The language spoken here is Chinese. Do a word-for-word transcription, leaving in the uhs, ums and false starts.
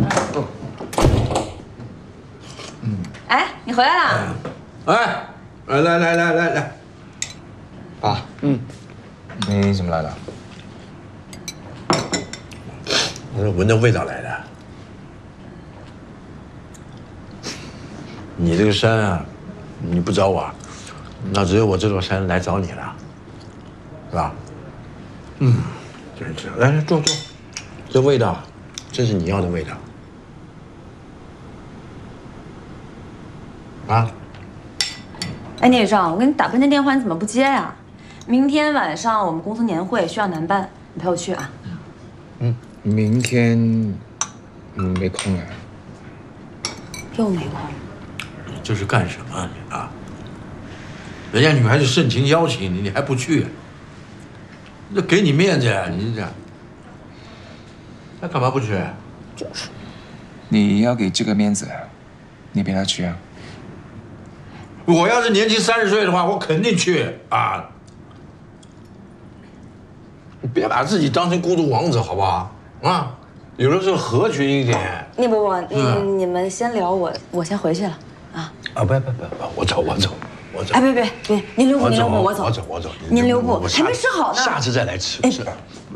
嗯。哎，你回来啦？ 哎，来来来来来来。啊，嗯， 你怎么来了？ 我是闻着味道来的。你这个山啊，你不找我，那只有我这座山来找你了，是吧？嗯，真是。来来，坐坐，这味道，真是你要的味道。啊？ 哎，聂宇正，我给你打半天电话，你怎么不接呀？明天晚上我们公司年会需要男伴，你陪我去啊。 嗯，明天嗯没空啊。 又没空。 你这是干什么啊你啊？人家女孩子盛情邀请你，你还不去？这给你面子呀，你这，那干嘛不去？ 就是，你要给这个面子，你陪他去啊。 我要是年轻三十岁的话，我肯定去啊。你别把自己当成孤独王子，好不好？啊，有的时候合群一点。 你不不，你你们先聊，我我先回去了啊。 啊，不不不不，我走我走我走。 哎，别别别，您留步您留步，我走我走我走。 您留步，还没吃好呢。 下次再来吃。哎。